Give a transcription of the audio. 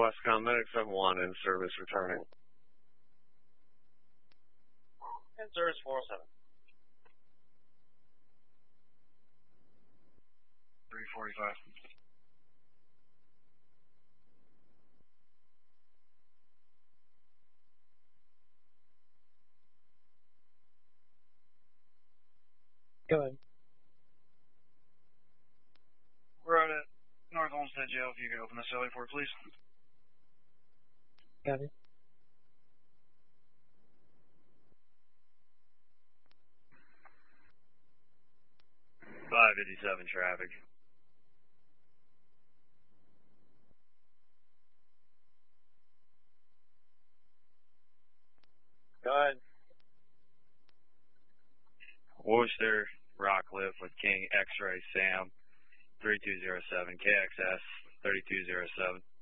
Westcom Medic 71 in service returning. In service 407. 345. Go ahead. We're out at North Olmsted Jail. If you could open the cellular port, please. Got it. .557 traffic. Go ahead. Worcester, Rockcliffe with King X-Ray Sam 3207, KXS 3207.